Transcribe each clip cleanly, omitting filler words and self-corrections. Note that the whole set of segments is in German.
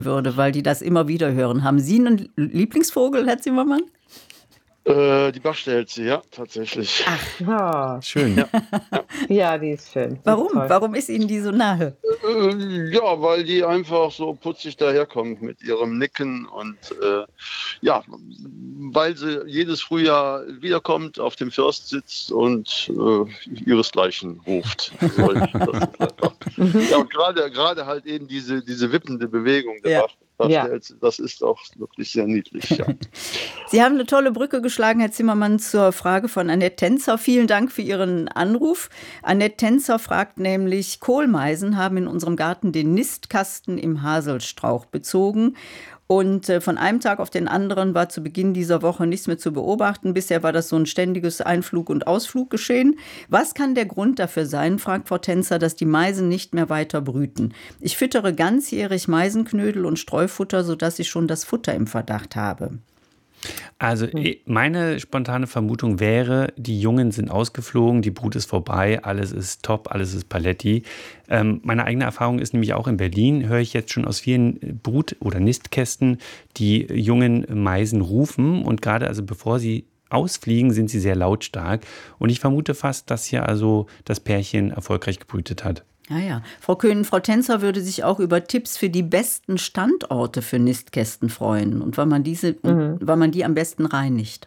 würde, weil die das immer wieder hören. Haben Sie einen Lieblingsvogel, Herr Zimmermann? Die Bachstelze, ja, tatsächlich. Ja, Schön. Ja, ja. ja, die ist schön. Die ist Warum? toll. Warum ist Ihnen die so nahe? Ja, weil die einfach so putzig daherkommt mit ihrem Nicken und ja, weil sie jedes Frühjahr wiederkommt, auf dem First sitzt und ihresgleichen ruft. So, das ist einfach. Ja, und gerade halt eben diese wippende Bewegung der Ja. Bachstelze, das ist auch wirklich sehr niedlich. Ja. Sie haben eine tolle Brücke geschlagen, Herr Zimmermann, zur Frage von Annette Tänzer. Vielen Dank für Ihren Anruf. Annette Tänzer fragt nämlich, Kohlmeisen haben in unserem Garten den Nistkasten im Haselstrauch bezogen. Und von einem Tag auf den anderen war zu Beginn dieser Woche nichts mehr zu beobachten. Bisher war das so ein ständiges Einflug- und Ausfluggeschehen. Was kann der Grund dafür sein, fragt Frau Tänzer, dass die Meisen nicht mehr weiter brüten? Ich füttere ganzjährig Meisenknödel und Streufutter, sodass ich schon das Futter im Verdacht habe. Also meine spontane Vermutung wäre, die Jungen sind ausgeflogen, die Brut ist vorbei, alles ist top, alles ist Paletti. Meine eigene Erfahrung ist nämlich auch in Berlin, höre ich jetzt schon aus vielen Brut- oder Nistkästen, die jungen Meisen rufen und gerade also bevor sie ausfliegen, sind sie sehr lautstark. Und ich vermute fast, dass hier also das Pärchen erfolgreich gebrütet hat. Ja. Frau Köhn, Frau Tänzer würde sich auch über Tipps für die besten Standorte für Nistkästen freuen und wann man die am besten reinigt.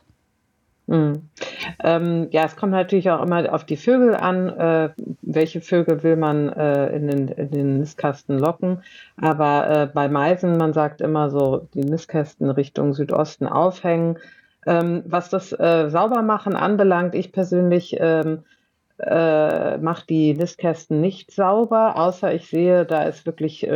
Ja, es kommt natürlich auch immer auf die Vögel an, welche Vögel will man in den Nistkasten locken. Aber bei Meisen, man sagt immer so, die Nistkästen Richtung Südosten aufhängen. Was das Saubermachen anbelangt, ich persönlich mache die Nistkästen nicht sauber, außer ich sehe, da ist wirklich,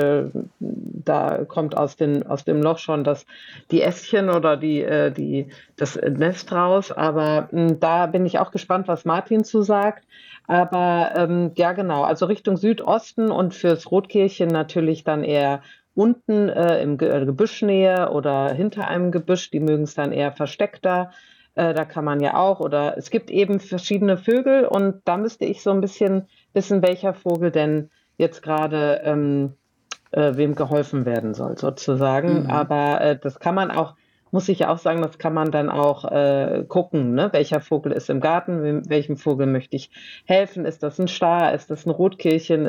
da kommt aus dem Loch schon die Ästchen oder das Nest raus. Aber da bin ich auch gespannt, was Martin zu sagt. Aber ja, genau, also Richtung Südosten und fürs Rotkehlchen natürlich dann eher unten im Gebüschnähe oder hinter einem Gebüsch. Die mögen es dann eher versteckter. Da kann man ja auch, oder es gibt eben verschiedene Vögel und da müsste ich so ein bisschen wissen, welcher Vogel denn jetzt gerade wem geholfen werden soll, sozusagen. Aber das kann man auch, muss ich auch sagen, das kann man dann auch gucken, ne? Welcher Vogel ist im Garten, welchem Vogel möchte ich helfen? Ist das ein Star? Ist das ein Rotkehlchen?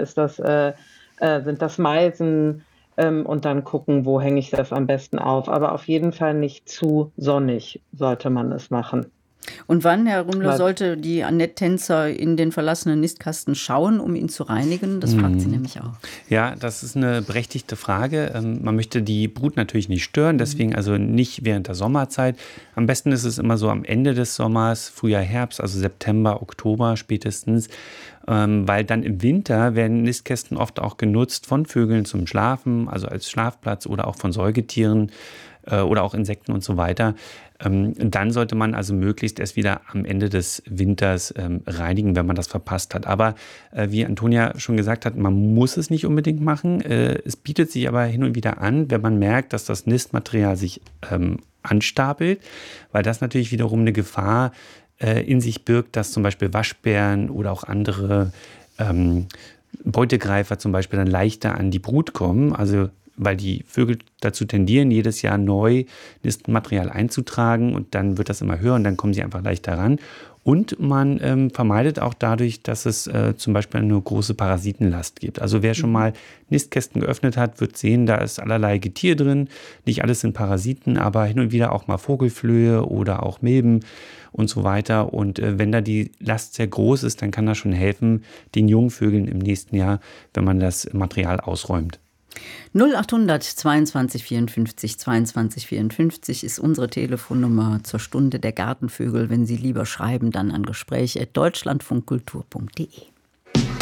Sind das Meisen? Und dann gucken, wo hänge ich das am besten auf. Aber auf jeden Fall nicht zu sonnig sollte man es machen. Und wann, Herr Rümmler, sollte die Annette Tänzer in den verlassenen Nistkasten schauen, um ihn zu reinigen? Das fragt sie nämlich auch. Ja, das ist eine berechtigte Frage. Man möchte die Brut natürlich nicht stören, deswegen also nicht während der Sommerzeit. Am besten ist es immer so am Ende des Sommers, Frühjahr, Herbst, also September, Oktober spätestens. Weil dann im Winter werden Nistkästen oft auch genutzt von Vögeln zum Schlafen, also als Schlafplatz oder auch von Säugetieren oder auch Insekten und so weiter. Dann sollte man also möglichst erst wieder am Ende des Winters reinigen, wenn man das verpasst hat. Aber wie Antonia schon gesagt hat, man muss es nicht unbedingt machen. Es bietet sich aber hin und wieder an, wenn man merkt, dass das Nistmaterial sich anstapelt, weil das natürlich wiederum eine Gefahr in sich birgt, dass zum Beispiel Waschbären oder auch andere Beutegreifer zum Beispiel dann leichter an die Brut kommen. Also weil die Vögel dazu tendieren, jedes Jahr neu Nistmaterial einzutragen und dann wird das immer höher und dann kommen sie einfach leichter ran. Und man vermeidet auch dadurch, dass es zum Beispiel eine große Parasitenlast gibt. Also wer schon mal Nistkästen geöffnet hat, wird sehen, da ist allerlei Getier drin. Nicht alles sind Parasiten, aber hin und wieder auch mal Vogelflöhe oder auch Milben und so weiter. Und wenn da die Last sehr groß ist, dann kann das schon helfen, den Jungvögeln im nächsten Jahr, wenn man das Material ausräumt. 0800 22 54 22 54 ist unsere Telefonnummer zur Stunde der Gartenvögel. Wenn Sie lieber schreiben, dann an gespräch@deutschlandfunkkultur.de.